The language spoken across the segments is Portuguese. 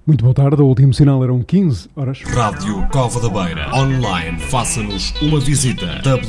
Muito boa tarde, o último sinal eram 15 horas. Rádio Cova da Beira. Online, faça-nos uma visita.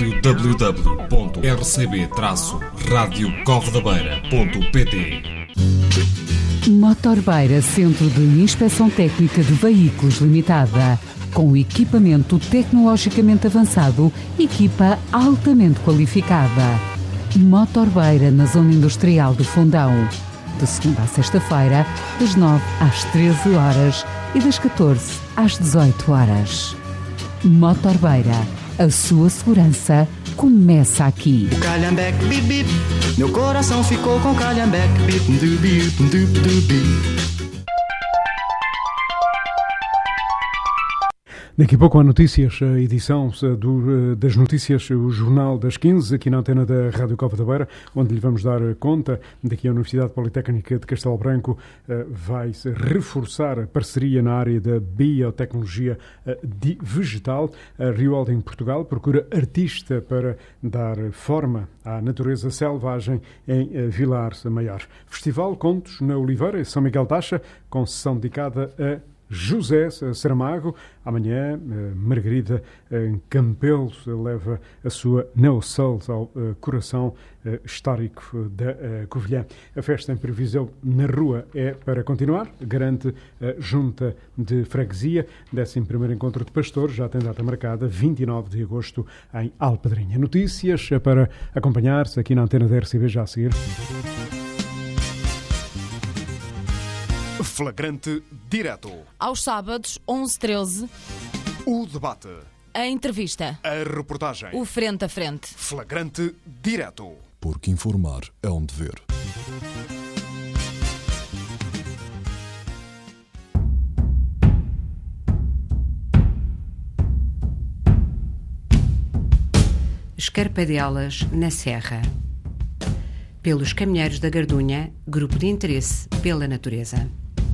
www.rcb-radiocovadabeira.pt. Motorbeira, Centro de Inspeção Técnica de Veículos Limitada. Com equipamento tecnologicamente avançado, equipa altamente qualificada. Motorbeira, na Zona Industrial de Fundão. De segunda a sexta-feira, das 9 às 13 horas e das 14 às 18 horas. Motorbeira, a sua segurança começa aqui. O calhambeque, bip, bip, meu coração ficou com calhambeque, bip, du, bip, du, du, bip. Daqui a pouco há notícias, a edição das notícias, o Jornal das 15, aqui na antena da Rádio Cova da Beira, onde lhe vamos dar conta de que a Universidade Politécnica de Castelo Branco vai reforçar a parceria na área da biotecnologia vegetal. A Rio Holding Portugal procura artista para dar forma à natureza selvagem em Vilar Maior. Festival Contos na Oliveira e São Miguel Taxa, com sessão dedicada a José Saramago. Amanhã, Margarida Campelo leva a sua Neo-Soul ao coração histórico da Covilhã. A festa em previsão na rua é para continuar, garante a Junta de Freguesia. 11º Encontro de Pastores já tem data marcada, 29 de agosto, em Alpedrinha. Notícias para acompanhar-se aqui na antena da RCB já a seguir. Flagrante Direto. Aos sábados, 11-13. O debate. A entrevista. A reportagem. O frente a frente. Flagrante Direto. Porque informar é um dever. Escarpadelas na Serra. Pelos Caminheiros da Gardunha, Grupo de Interesse pela Natureza.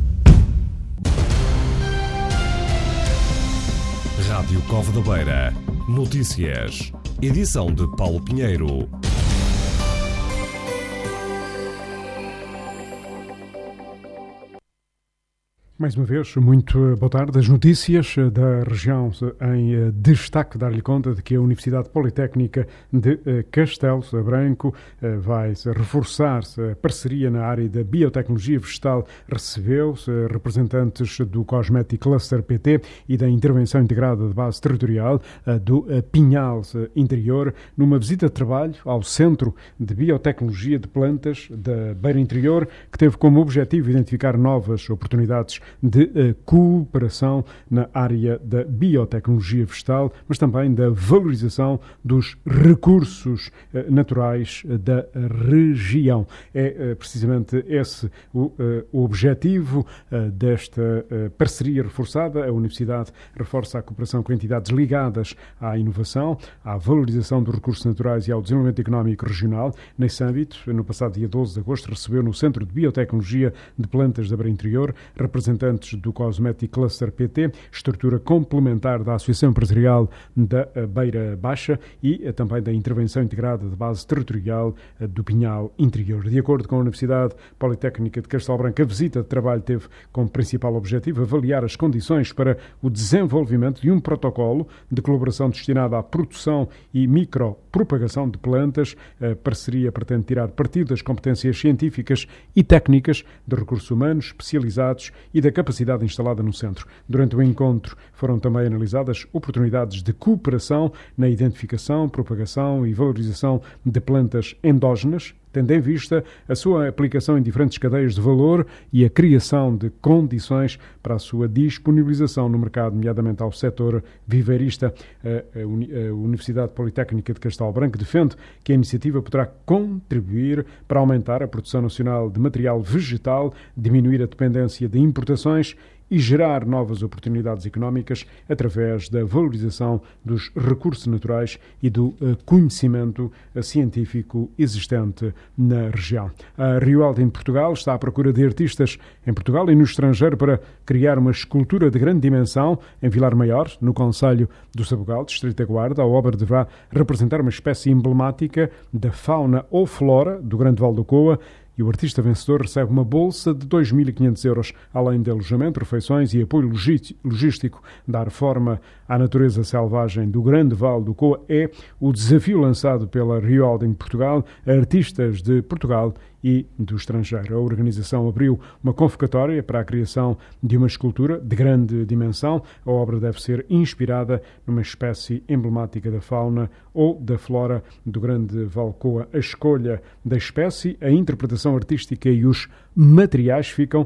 Rádio Cova da Beira. Notícias. Edição de Paulo Pinheiro. Mais uma vez, muito boa tarde. As notícias da região em destaque, dar-lhe conta de que a Universidade Politécnica de Castelo Branco vai reforçar a parceria na área da biotecnologia vegetal. Recebeu representantes do Cosmetic Cluster PT e da Intervenção Integrada de Base Territorial do Pinhal Interior, numa visita de trabalho ao Centro de Biotecnologia de Plantas da Beira Interior, que teve como objetivo identificar novas oportunidades de cooperação na área da biotecnologia vegetal, mas também da valorização dos recursos naturais da região. É precisamente esse o objetivo desta parceria reforçada. A Universidade reforça a cooperação com entidades ligadas à inovação, à valorização dos recursos naturais e ao desenvolvimento económico regional. Nesse âmbito, no passado dia 12 de agosto, recebeu no Centro de Biotecnologia de Plantas da Beira Interior representantes do Cosmetic Cluster PT, estrutura complementar da Associação Empresarial da Beira Baixa e também da Intervenção Integrada de Base Territorial do Pinhal Interior. De acordo com a Universidade Politécnica de Castelo Branco, a visita de trabalho teve como principal objetivo avaliar as condições para o desenvolvimento de um protocolo de colaboração destinado à produção e micropropagação de plantas. A parceria pretende tirar partido das competências científicas e técnicas de recursos humanos especializados e da capacidade instalada no centro. Durante o encontro foram também analisadas oportunidades de cooperação na identificação, propagação e valorização de plantas endógenas, tendo em vista a sua aplicação em diferentes cadeias de valor e a criação de condições para a sua disponibilização no mercado, nomeadamente ao setor viveirista. A Universidade Politécnica de Castelo Branco defende que a iniciativa poderá contribuir para aumentar a produção nacional de material vegetal, diminuir a dependência de importações e gerar novas oportunidades económicas através da valorização dos recursos naturais e do conhecimento científico existente na região. A Rio Holding Portugal está à procura de artistas em Portugal e no estrangeiro para criar uma escultura de grande dimensão em Vilar Maior, no concelho do Sabugal, distrito da Guarda. A obra deverá representar uma espécie emblemática da fauna ou flora do Grande Val do Coa e o artista vencedor recebe uma bolsa de 2.500 euros, além de alojamento, refeições e apoio logístico. Dar forma à natureza selvagem do Grande Vale do Coa é o desafio lançado pela Rio Holding Portugal a artistas de Portugal e do estrangeiro. A organização abriu uma convocatória para a criação de uma escultura de grande dimensão. A obra deve ser inspirada numa espécie emblemática da fauna ou da flora do Grande Vale Coa. A escolha da espécie, a interpretação artística e os materiais ficam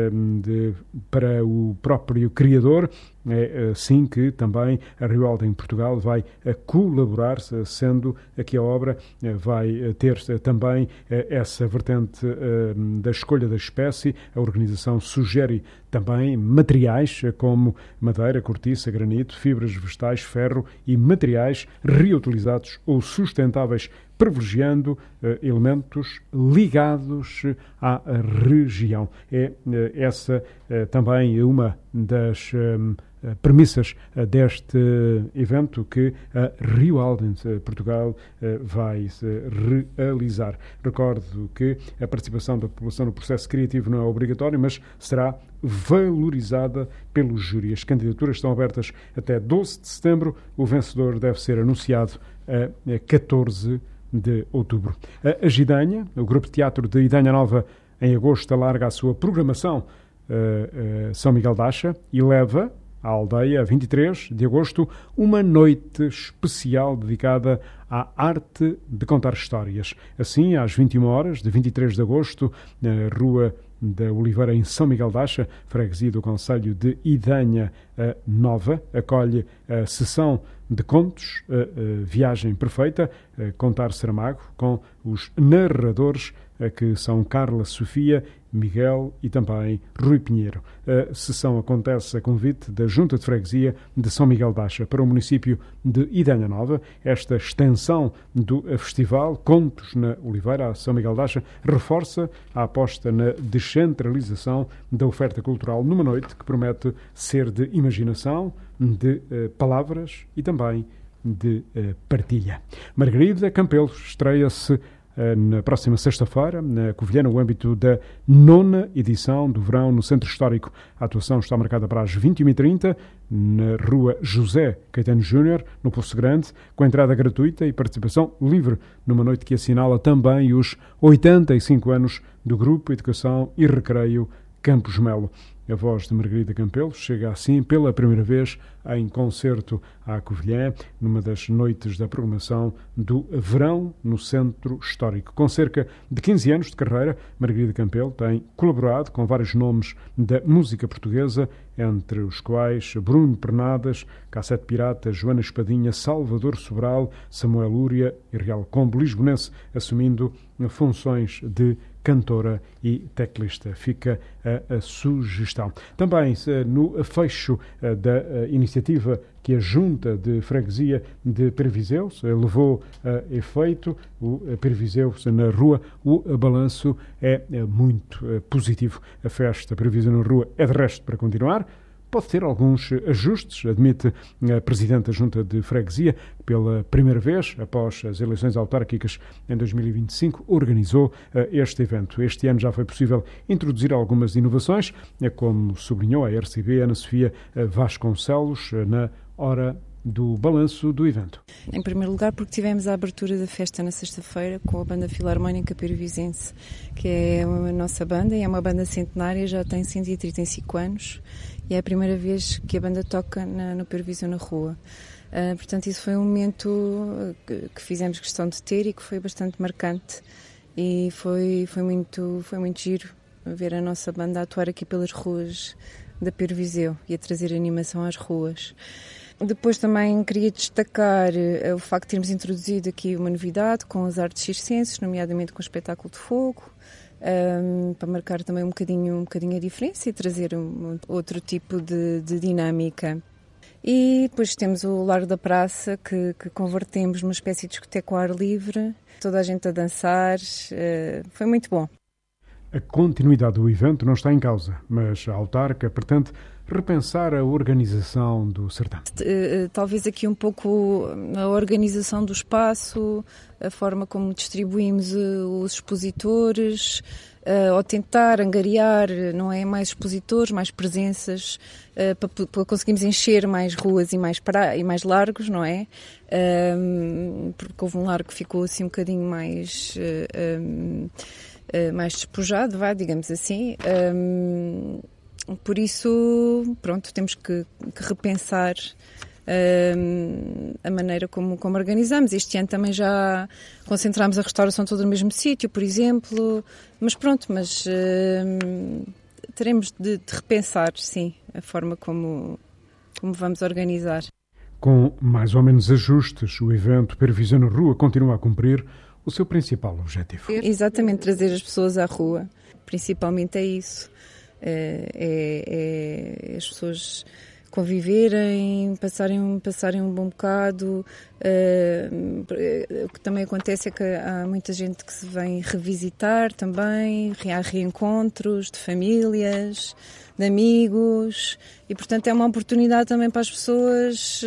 para o próprio criador. É assim que também a Rio Holding Portugal vai colaborar, sendo que a obra vai ter também essa vertente da escolha da espécie. A organização sugere também materiais como madeira, cortiça, granito, fibras vegetais, ferro e materiais reutilizados ou sustentáveis, privilegiando elementos ligados à região. É essa também uma das premissas deste evento que a Rio Holding Portugal vai realizar. Recordo que a participação da população no processo criativo não é obrigatória, mas será valorizada pelo júri. As candidaturas estão abertas até 12 de setembro. O vencedor deve ser anunciado a 14 de outubro. A Gidanha, o grupo de teatro de Idanha Nova, em agosto alarga a sua programação São Miguel de Acha e leva à aldeia, a 23 de agosto, uma noite especial dedicada à arte de contar histórias. Assim, às 21 horas de 23 de agosto, na Rua da Oliveira, em São Miguel de Acha, freguesia do concelho de Idanha Nova, acolhe a sessão de contos, Viagem Perfeita, Contar Saramago, com os narradores que são Carla Sofia, Miguel e também Rui Pinheiro. A sessão acontece a convite da Junta de Freguesia de São Miguel de Acha. Para o município de Idanha Nova, esta extensão do festival Contos na Oliveira, a São Miguel de Acha, reforça a aposta na descentralização da oferta cultural numa noite que promete ser de imaginação, de palavras e também de partilha. Margarida Campelos estreia-se na próxima sexta-feira, na Covilhã, no âmbito da 9ª edição do Verão no Centro Histórico. A atuação está marcada para as 21h30, na Rua José Caetano Júnior, no Poço Grande, com entrada gratuita e participação livre, numa noite que assinala também os 85 anos do Grupo Educação e Recreio Campos Melo. A voz de Margarida Campelos chega assim pela primeira vez em concerto à Covilhã, numa das noites da programação do Verão no Centro Histórico. Com cerca de 15 anos de carreira, Margarida Campelos tem colaborado com vários nomes da música portuguesa, entre os quais Bruno Pernadas, Cassete Pirata, Joana Espadinha, Salvador Sobral, Samuel Lúria e Real Combo Lisbonense, assumindo funções de cantora e teclista. Fica a sugestão. Também no fecho da iniciativa que a Junta de Freguesia de Perviseus levou a efeito, o Perviseus na Rua, o balanço é muito positivo. A festa Perviseus na Rua é de resto para continuar. Pode ter alguns ajustes, admite a Presidente da Junta de Freguesia, que pela primeira vez, após as eleições autárquicas em 2025, organizou este evento. Este ano já foi possível introduzir algumas inovações, como sublinhou a RCB Ana Sofia Vasconcelos na hora do balanço do evento. Em primeiro lugar, porque tivemos a abertura da festa na sexta-feira com a Banda Filarmónica Pervisense, que é a nossa banda, e é uma banda centenária, já tem 135 anos, e é a primeira vez que a banda toca no Pervisão na Rua. Portanto, isso foi um momento que fizemos questão de ter e que foi bastante marcante, e foi muito giro ver a nossa banda atuar aqui pelas ruas da Perviseu e a trazer animação às ruas. Depois também queria destacar o facto de termos introduzido aqui uma novidade com as artes circenses, nomeadamente com o espetáculo de fogo, para marcar também um bocadinho a diferença e trazer outro tipo de dinâmica. E depois temos o Largo da Praça, que convertemos numa espécie de discoteca ao ar livre, toda a gente a dançar, foi muito bom. A continuidade do evento não está em causa, mas a autarca pretende repensar a organização do certame. Talvez aqui um pouco a organização do espaço, a forma como distribuímos os expositores, ou tentar angariar, não é, mais expositores, mais presenças, para conseguirmos encher mais ruas e mais largos, não é? Porque houve um largo que ficou assim um bocadinho mais despojado, digamos assim. Por isso, pronto, temos que repensar a maneira como organizamos. Este ano também já concentramos a restauração toda no mesmo sítio, por exemplo, mas teremos de repensar, sim, a forma como vamos organizar. Com mais ou menos ajustes, o evento Pervisão na Rua continua a cumprir o seu principal objetivo. Exatamente, trazer as pessoas à rua, principalmente é isso. As pessoas conviverem, passarem um bom bocado. O que também acontece é que há muita gente que se vem revisitar também, há reencontros de famílias, de amigos, e portanto é uma oportunidade também para as pessoas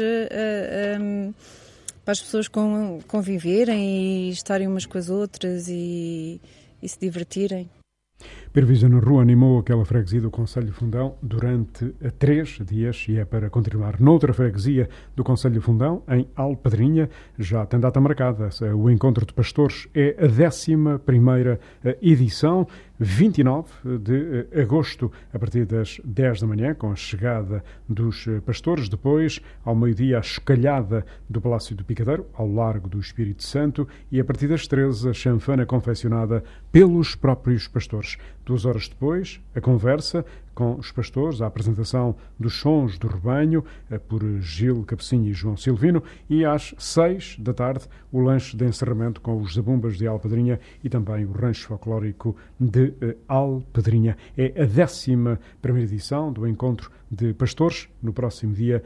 conviverem e estarem umas com as outras e se divertirem. Pervisão na Rua animou aquela freguesia do Concelho de Fundão durante 3 dias e é para continuar noutra freguesia do Concelho de Fundão, em Alpedrinha. Já tem data marcada. O Encontro de Pastores é a 11ª edição, 29 de agosto, a partir das 10 da manhã, com a chegada dos pastores. Depois, ao meio-dia, a chocalhada do Palácio do Picadeiro, ao Largo do Espírito Santo, e a partir das 13, a chanfana confeccionada pelos próprios pastores. 2 horas depois, a conversa com os pastores, a apresentação dos sons do rebanho por Gil Capecinho e João Silvino, e às 6 da tarde o lanche de encerramento com os zabumbas de Alpedrinha e também o rancho folclórico de Alpedrinha. É a 11ª edição do Encontro de Pastores, no próximo dia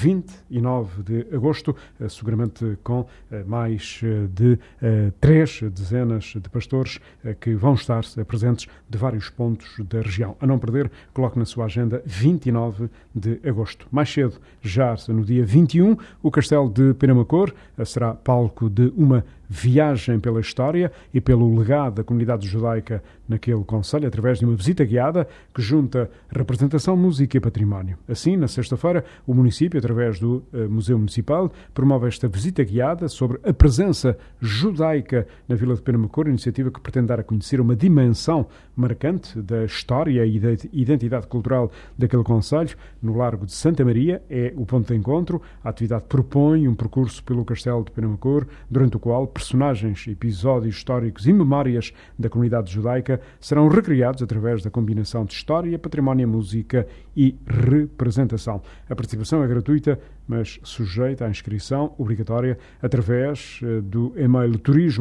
29 de agosto, seguramente com mais de 3 dezenas de pastores que vão estar presentes de vários pontos da região. A não perder, coloque na sua agenda 29 de agosto. Mais cedo, já no dia 21, o Castelo de Penamacor será palco de uma viagem pela história e pelo legado da comunidade judaica naquele concelho, através de uma visita guiada que junta representação, música e património. Assim, na sexta-feira, o município, através do Museu Municipal, promove esta visita guiada sobre a presença judaica na Vila de Penamacor, iniciativa que pretende dar a conhecer uma dimensão marcante da história e da identidade cultural daquele concelho. No Largo de Santa Maria é o ponto de encontro. A atividade propõe um percurso pelo Castelo de Penamacor, durante o qual personagens, episódios históricos e memórias da comunidade judaica serão recriados através da combinação de história, património, música e representação. A participação é gratuita, mas sujeita à inscrição obrigatória através do e-mail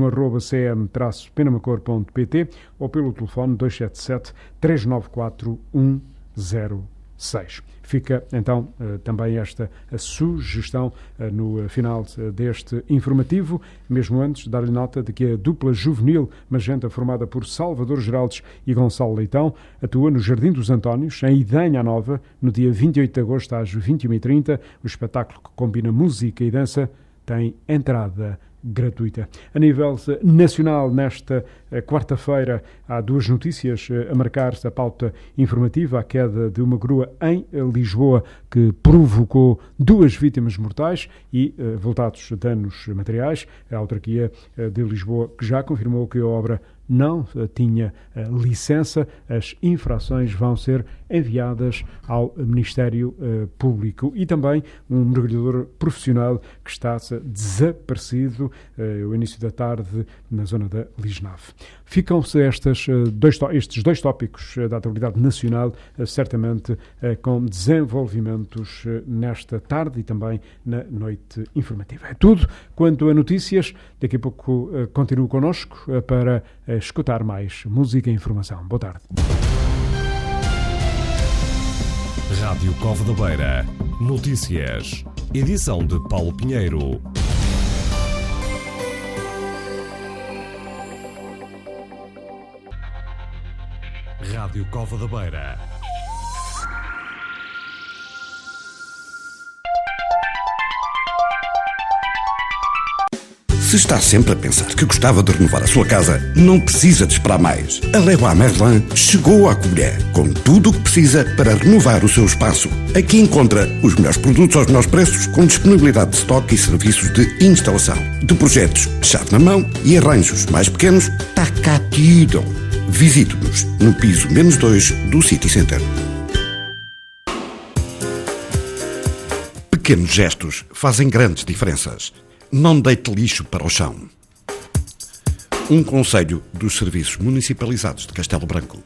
turismo@cm-penamacor.pt ou pelo telefone 277 394 106. Fica, então, também esta sugestão no final deste informativo, mesmo antes de dar-lhe nota de que a dupla juvenil magenta formada por Salvador Geraldes e Gonçalo Leitão atua no Jardim dos Antónios, em Idanha Nova, no dia 28 de agosto às 21h30. O espetáculo, que combina música e dança, tem entrada gratuita. A nível nacional, nesta quarta-feira, há 2 notícias a marcar-se a pauta informativa: a queda de uma grua em Lisboa que provocou 2 vítimas mortais e voltados danos materiais. A autarquia de Lisboa, que já confirmou que a obra não tinha licença, as infrações vão ser enviadas ao Ministério Público. E também um mergulhador profissional que está desaparecido o início da tarde na zona da Lisnave. Ficam-se estes 2 tópicos da atualidade nacional, certamente com desenvolvimentos nesta tarde e também na noite informativa. É tudo quanto a notícias. Daqui a pouco continuo connosco para escutar mais música e informação. Boa tarde. Rádio Cova da Beira. Notícias. Edição de Paulo Pinheiro. Rádio Cova da Beira. Se está sempre a pensar que gostava de renovar a sua casa, não precisa de esperar mais. A Leroy Merlin chegou à Covilhã com tudo o que precisa para renovar o seu espaço. Aqui encontra os melhores produtos aos melhores preços, com disponibilidade de estoque e serviços de instalação. De projetos de chave na mão e arranjos mais pequenos, está cá tudo. Visite-nos no piso -2 do City Center. Pequenos gestos fazem grandes diferenças. Não deite lixo para o chão. Um conselho dos Serviços Municipalizados de Castelo Branco.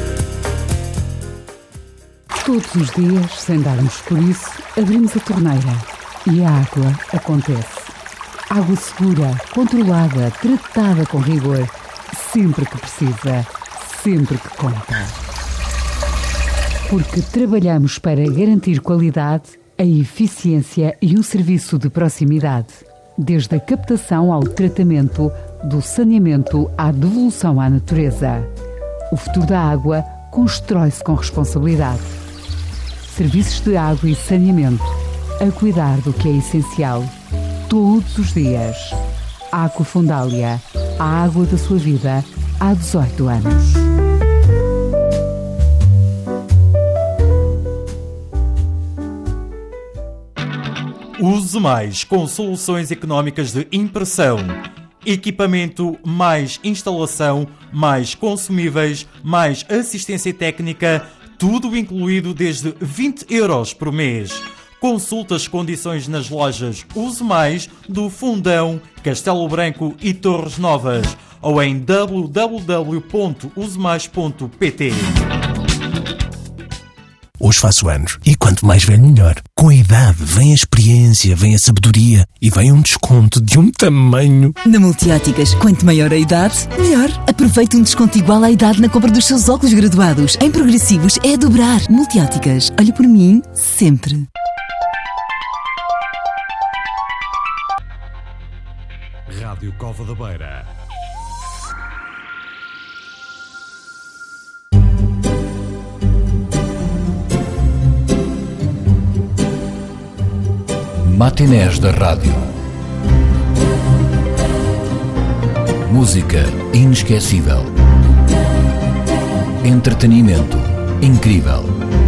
Todos os dias, sem darmos por isso, abrimos a torneira e a água acontece. Água segura, controlada, tratada com rigor, sempre que precisa, sempre que conta. Porque trabalhamos para garantir qualidade, a eficiência e um serviço de proximidade. Desde a captação ao tratamento, do saneamento à devolução à natureza. O futuro da água constrói-se com responsabilidade. Serviços de água e saneamento, a cuidar do que é essencial, todos os dias. Aqua Fundalia, a água da sua vida, há 18 anos. Use Mais com soluções económicas de impressão, equipamento mais instalação, mais consumíveis, mais assistência técnica, tudo incluído desde 20 € por mês. Consulte as condições nas lojas Use Mais do Fundão, Castelo Branco e Torres Novas ou em www.usemais.pt. Hoje faço anos e quanto mais velho melhor. Com a idade vem a experiência, vem a sabedoria e vem um desconto de um tamanho. Na Multióticas, quanto maior a idade, melhor. Aproveite um desconto igual à idade na compra dos seus óculos graduados. Em progressivos é a dobrar. Multióticas, olhe por mim sempre. Rádio Cova da Beira. Matinés da Rádio. Música inesquecível. Entretenimento incrível.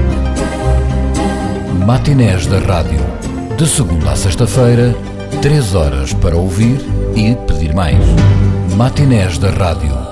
Matinés da Rádio. De segunda à sexta-feira, 3 horas para ouvir e pedir mais. Matinés da Rádio.